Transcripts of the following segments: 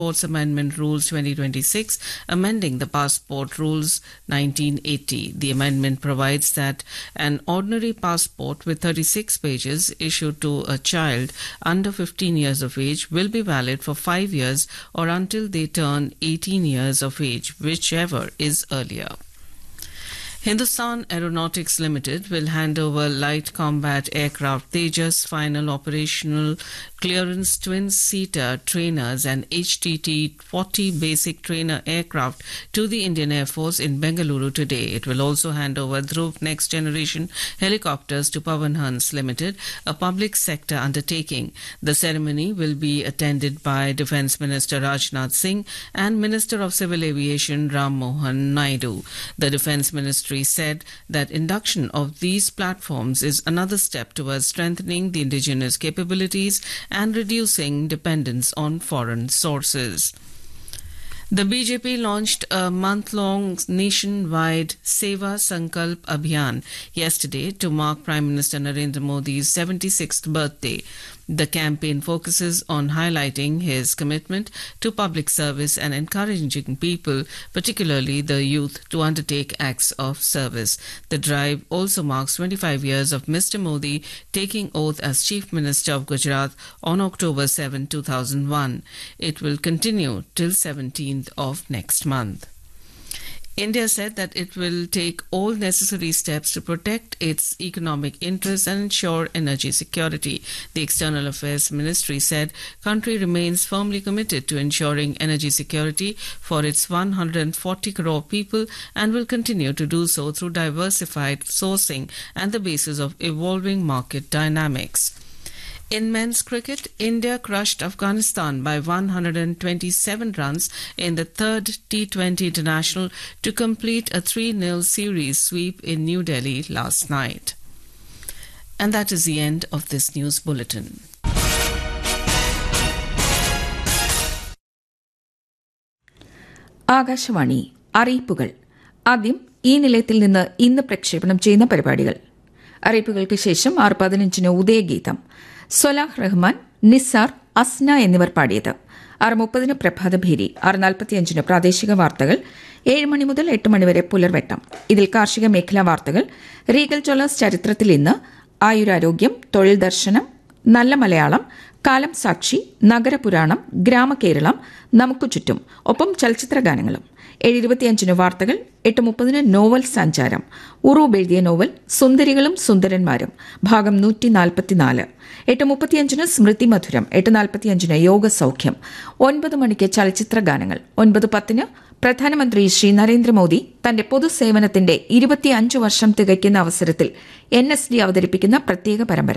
Passports Amendment Rules 2026, amending the Passport Rules 1980. The amendment provides that an ordinary passport with 36 pages issued to a child under 15 years of age will be valid for 5 years or until they turn 18 years of age, whichever is earlier. Hindustan Aeronautics Limited will hand over light combat aircraft Tejas final operational clearance twin-seater trainers and HTT-40 basic trainer aircraft to the Indian Air Force in Bengaluru today. It will also hand over Dhruv next generation helicopters to Pawan Hans Limited, a public sector undertaking. The ceremony will be attended by Defence Minister Rajnath Singh and Minister of Civil Aviation Ram Mohan Naidu. The Defence Ministry said that induction of these platforms is another step towards strengthening the indigenous capabilities and reducing dependence on foreign sources. The BJP launched a month-long nationwide Seva Sankalp Abhiyan yesterday to mark Prime Minister Narendra Modi's 76th birthday. The campaign focuses on highlighting his commitment to public service and encouraging people, particularly the youth, to undertake acts of service. The drive also marks 25 years of Mr. Modi taking oath as Chief Minister of Gujarat on October 7, 2001. It will continue till 17th of next month. India said that it will take all necessary steps to protect its economic interests and ensure energy security. The External Affairs Ministry said country remains firmly committed to ensuring energy security for its 140 crore people and will continue to do so through diversified sourcing and the basis of evolving market dynamics. In men's cricket, India crushed Afghanistan by 127 runs in the third T20 International to complete a 3-0 series sweep in New Delhi last night. And that is the end of this news bulletin. Akashvani അറിയിപ്പുകൾ. ആദ്യം ഈ നിലയത്തിൽ നിന്ന് ഇന്ന് പ്രക്ഷേപണം ചെയ്യുന്ന പരിപാടികൾ. അറിയിപ്പുകൾക്ക് ശേഷം 6:15 ഉദയഗീതം. സൊലാഹ് റഹ്മാൻ, നിസാർ, അസ്ന എന്നിവർ പാടിയത്. 6:30 പ്രഭാതഭേരി. 6:45 പ്രാദേശിക വാർത്തകൾ. 7 മണി മുതൽ 8 മണിവരെ പുലർവെട്ടം. ഇതിൽ കാർഷിക മേഖലാ വാർത്തകൾ, റീഗൽ ജ്വല്ലേഴ്സ് ചരിത്രത്തിൽ ഇന്ന്, ആയുരാരോഗ്യം, തൊഴിൽ ദർശനം, നല്ല മലയാളം, കാലം സാക്ഷി, നഗരപുരാണം, ഗ്രാമകേരളം, നമുക്ക് ചുറ്റും, ഒപ്പം ചലച്ചിത്ര ഗാനങ്ങളും. 7:25 വാർത്തകൾ. 8:30 നോവൽ സഞ്ചാരം. ഉറൂബ് എഴുതിയ നോവൽ സുന്ദരികളും സുന്ദരന്മാരും ഭാഗം 144. 8:35 സ്മൃതി മധുരം. 8:45 യോഗ സൌഖ്യം. 9 മണിക്ക് ചലച്ചിത്ര ഗാനങ്ങൾ. 9:10 പ്രധാനമന്ത്രി ശ്രീ നരേന്ദ്രമോദി തന്റെ പൊതുസേവനത്തിന്റെ 25 വർഷം തികയ്ക്കുന്ന അവസരത്തിൽ NSD അവതരിപ്പിക്കുന്ന പ്രത്യേക പരമ്പര.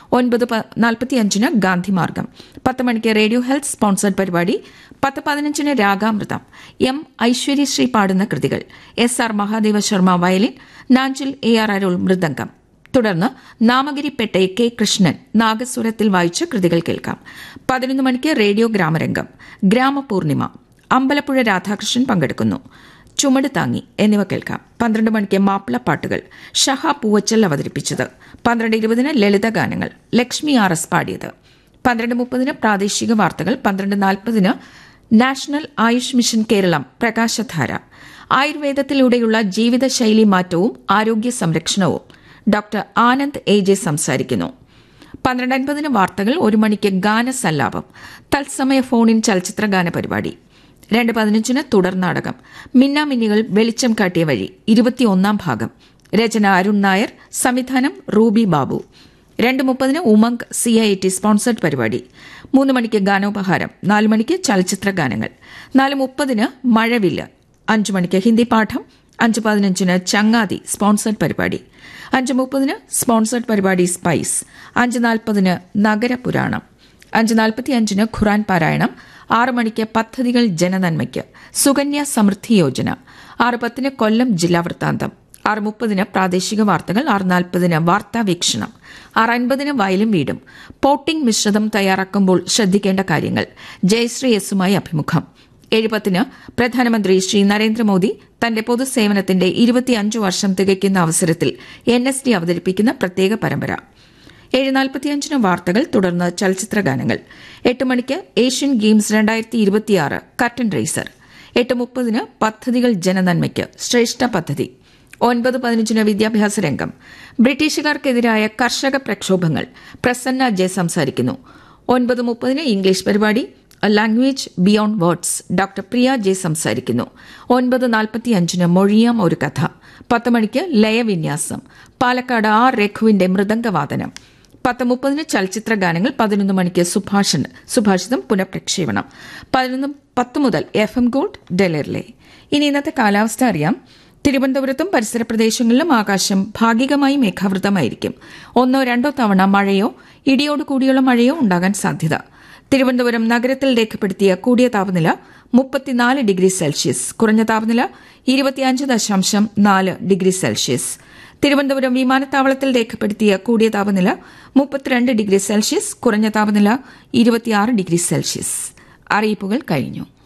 9:45 ഗാന്ധിമാർഗം. 10 മണിക്ക് റേഡിയോ ഹെൽത്ത് സ്പോൺസർഡ് പരിപാടി. 10:15 രാഗാമൃതം. ഐശ്വര്യശ്രീ പാടുന്ന കൃതികൾ. SR Mahadeva Sharma violin, Nanjil AR അരുൾ മൃദംഗം. തുടർന്ന് നാമഗിരിപ്പെട്ടെ K കൃഷ്ണൻ നാഗസ്വരത്തിൽ വായിച്ച കൃതികൾ കേൾക്കാം. 11 മണിക്ക് റേഡിയോ ഗ്രാമരംഗം. ഗ്രാമപൂർണിമ. അമ്പലപ്പുഴ രാധാകൃഷ്ണൻ പങ്കെടുക്കുന്നു. ചുമട് താങ്ങി എന്നിവ കേൾക്കാം. 12 മണിക്ക് മാപ്പിളപ്പാട്ടുകൾ. ഷഹ പൂവച്ചൽ അവതരിപ്പിച്ചത്. 12:20 ലളിതഗാനങ്ങൾ. ലക്ഷ്മി RS പാടിയത്. 12:30 പ്രാദേശിക വാർത്തകൾ. 12:40 നാഷണൽ ആയുഷ് മിഷൻ കേരളം പ്രകാശധാര. ആയുർവേദത്തിലൂടെയുള്ള ജീവിതശൈലി മാറ്റവും ആരോഗ്യ സംരക്ഷണവും. ഡോക്ടർ ആനന്ദ് AJ സംസാരിക്കുന്നു. 12:50 വാർത്തകൾ. 1 മണിക്ക് ഗാനസല്ലാപം. തത്സമയ ഫോണിൻ ചലച്ചിത്ര ഗാന പരിപാടി. 2:15 തുടർ നാടകം മിന്നാമിന്നികൾ വെളിച്ചം കാട്ടിയ വഴി 21 ഭാഗം. രചന അരുൺ നായർ, സംവിധാനം Ruby Babu. 2:30 Umang CIT sponsored പരിപാടി. 3 മണിക്ക് ഗാനോപഹാരം. 4 മണിക്ക് ചലച്ചിത്ര ഗാനങ്ങൾ. 4:30 മഴവില്ല്. 5 മണിക്ക് ഹിന്ദി പാഠം. 5:15 ചങ്ങാതി സ്പോൺസർഡ് പരിപാടി. 5:30 സ്പോൺസർഡ് പരിപാടി സ്പൈസ്. 5:40 നഗരപുരാണം. 5:45 ഖുറാൻ പാരായണം. 6 മണിക്ക് പദ്ധതികൾ ജനനന്മയ്ക്ക് സുകന്യ സമൃദ്ധി യോജന. 6:10 കൊല്ലം ജില്ലാ വൃത്താന്തം. 6:30 പ്രാദേശിക വാർത്തകൾ. 6:40 വാർത്താ വീക്ഷണം. 6:50 വയലും വീടും. പോട്ടിംഗ് മിശ്രിതം തയ്യാറാക്കുമ്പോൾ ശ്രദ്ധിക്കേണ്ട കാര്യങ്ങൾ. ജയശ്രീ എസുമായി അഭിമുഖം. 7:10 പ്രധാനമന്ത്രി ശ്രീ നരേന്ദ്രമോദി തന്റെ പൊതുസേവനത്തിന്റെ 25 വർഷം തികയ്ക്കുന്ന അവസരത്തിൽ NSD അവതരിപ്പിക്കുന്ന പ്രത്യേക പരമ്പര. 7:45 വാർത്തകൾ, തുടർന്ന് ചലച്ചിത്ര ഗാനങ്ങൾ. 8 മണിക്ക് ഏഷ്യൻ ഗെയിംസ് 2026 കർട്ടൻ റേസർ. 8:30 പദ്ധതികൾ ജനനന്മയ്ക്ക് ശ്രേഷ്ഠ പദ്ധതി. 9:15 വിദ്യാഭ്യാസ രംഗം. ബ്രിട്ടീഷുകാർക്കെതിരായ കർഷക പ്രക്ഷോഭങ്ങൾ. പ്രസന്ന ജെ സംസാരിക്കുന്നു. 9:30 ഇംഗ്ലീഷ് പരിപാടി ലാംഗ്വേജ് ബിയോണ്ട് വേർഡ്സ്. ഡോക്ടർ പ്രിയ ജെ സംസാരിക്കുന്നു. 9:45 മൊഴിയാം ഒരു കഥ. 10 മണിക്ക് ലയവിന്യാസം. പാലക്കാട് ആർ രഘുവിന്റെ മൃദംഗവാദനം. 10:30 ചലച്ചിത്ര ഗാനങ്ങൾ. 11 മണിക്ക് സുഭാഷിതം പുനഃപ്രക്ഷേപണം. 10 മുതൽ FM ഗോൾഡ് ഡെലറിലെ. ഇനി ഇന്നത്തെ കാലാവസ്ഥ അറിയാം. തിരുവനന്തപുരത്തും പരിസര പ്രദേശങ്ങളിലും ആകാശം ഭാഗികമായി മേഘാവൃതമായിരിക്കും. 1-2 തവണ മഴയോ ഇടിയോട് കൂടിയുള്ള മഴയോ ഉണ്ടാകാൻ സാധ്യത. തിരുവനന്തപുരം നഗരത്തിൽ രേഖപ്പെടുത്തിയ കൂടിയ താപനില 34 ഡിഗ്രി സെൽഷ്യസ്, കുറഞ്ഞ താപനില 25.4 ഡിഗ്രി സെൽഷ്യസ്. തിരുവനന്തപുരം വിമാനത്താവളത്തിൽ രേഖപ്പെടുത്തിയ കൂടിയ താപനില 32 ഡിഗ്രി സെൽഷ്യസ്, കുറഞ്ഞ താപനില 26 ഡിഗ്രി സെൽഷ്യസ്. അറിയിപ്പുകൾ കഴിഞ്ഞു.